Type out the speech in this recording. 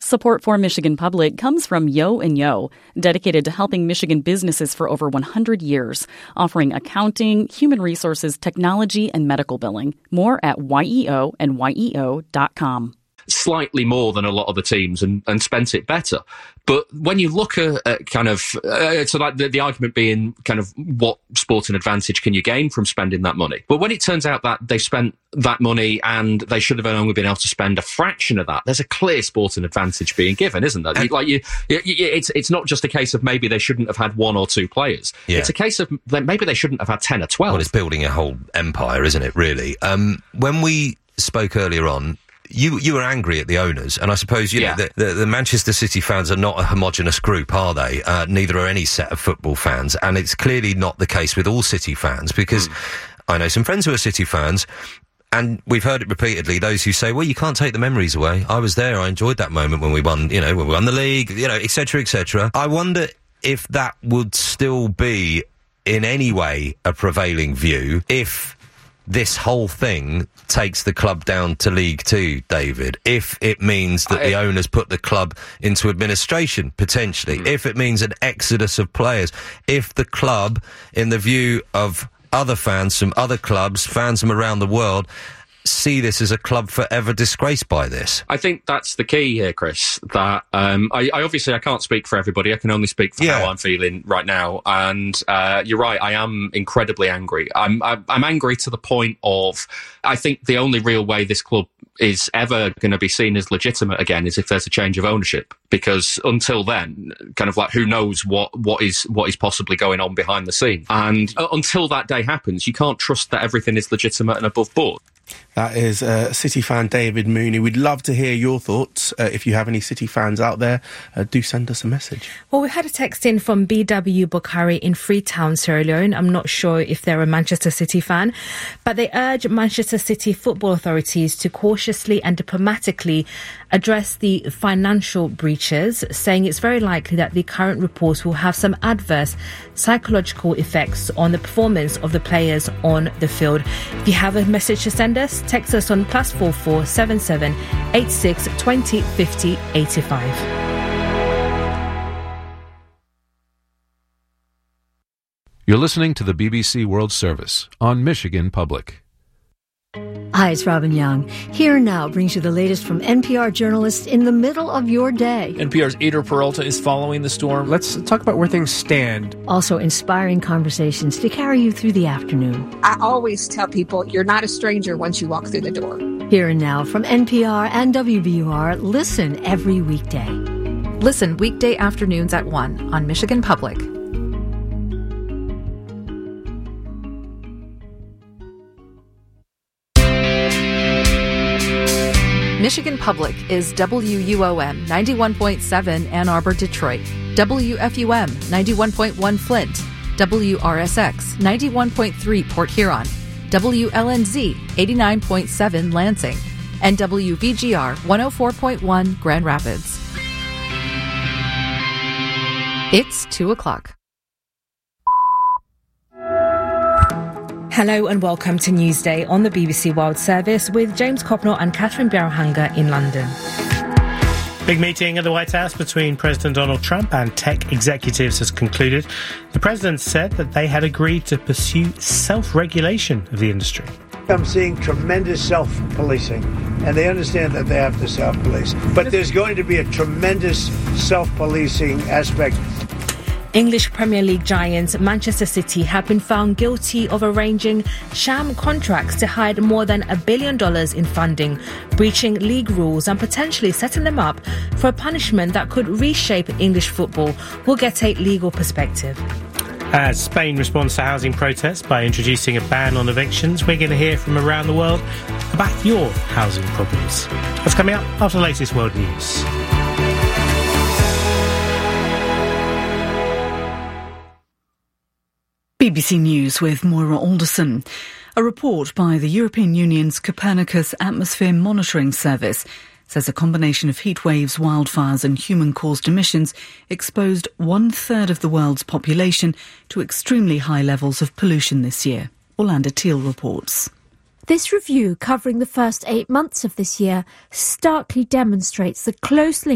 Support for Michigan Public comes from Yo & Yo, dedicated to helping Michigan businesses for over 100 years, offering accounting, human resources, technology, and medical billing. More at YEO and YEO.com. Slightly more than a lot of the teams and spent it better. But when you look at kind of, so like the argument being kind of what sporting advantage can you gain from spending that money? But when it turns out that they spent that money and they should have only been able to spend a fraction of that, there's a clear sporting advantage being given, isn't there? It's not just a case of maybe they shouldn't have had one or two players. Yeah. It's a case of maybe they shouldn't have had 10 or 12. Well, it's building a whole empire, isn't it, really? When we spoke earlier on, You were angry at the owners, and I suppose, you know, the Manchester City fans are not a homogenous group, are they? Neither are any set of football fans, and it's clearly not the case with all City fans, because I know some friends who are City fans, and we've heard it repeatedly, those who say, well, you can't take the memories away. I was there, I enjoyed that moment when we won, you know, when we won the league, you know, etc., etc. I wonder if that would still be, in any way, a prevailing view, if this whole thing takes the club down to League Two, David, if it means that the owners put the club into administration, potentially, if it means an exodus of players, if the club, in the view of other fans from other clubs, fans from around the world, see this as a club forever disgraced by this. I think that's the key here, Chris, that I obviously I can't speak for everybody. I can only speak for how I'm feeling right now. And you're right, I am incredibly angry. I'm angry to the point of, I think the only real way this club is ever going to be seen as legitimate again is if there's a change of ownership, because until then, kind of like, who knows what is possibly going on behind the scenes. And until that day happens, you can't trust that everything is legitimate and above board. That is City fan David Mooney. We'd love to hear your thoughts. If you have any City fans out there, do send us a message. Well, we had a text in from BW Bukhari in Freetown, Sierra Leone. I'm not sure if they're a Manchester City fan, but they urge Manchester City football authorities to cautiously and diplomatically address the financial breaches, saying it's very likely that the current reports will have some adverse psychological effects on the performance of the players on the field. If you have a message to send us, text us on +44 77 86 20 50 85. You're listening to the BBC World Service on Michigan Public. Hi, it's Robin Young. Here Now brings you the latest from NPR journalists in the middle of your day. NPR's Ader Peralta is following the storm. Let's talk about where things stand. Also inspiring conversations to carry you through the afternoon. I always tell people you're not a stranger once you walk through the door. Here and Now from NPR and WBUR. Listen every weekday. Listen weekday afternoons at 1 on Michigan Public. Michigan Public is WUOM 91.7 Ann Arbor, Detroit, WFUM 91.1 Flint, WRSX 91.3 Port Huron, WLNZ 89.7 Lansing, and WVGR 104.1 Grand Rapids. It's 2 o'clock. Hello and welcome to Newsday on the BBC World Service with James Copnell and Catherine Bierhanger in London. Big meeting at the White House between President Donald Trump and tech executives has concluded. The president said that they had agreed to pursue self-regulation of the industry. I'm seeing tremendous self-policing, and they understand that they have to self-police. But there's going to be a tremendous self-policing aspect. English Premier League giants Manchester City have been found guilty of arranging sham contracts to hide more than $1 billion in funding, breaching league rules and potentially setting them up for a punishment that could reshape English football. We'll get a legal perspective. As Spain responds to housing protests by introducing a ban on evictions, we're going to hear from around the world about your housing problems. That's coming up after the latest world news. BBC News with Moira Alderson. A report by the European Union's Copernicus Atmosphere Monitoring Service says a combination of heat waves, wildfires and human-caused emissions exposed 1/3 of the world's population to extremely high levels of pollution this year. Orlando Teal reports. This review, covering the first 8 months of this year, starkly demonstrates the close link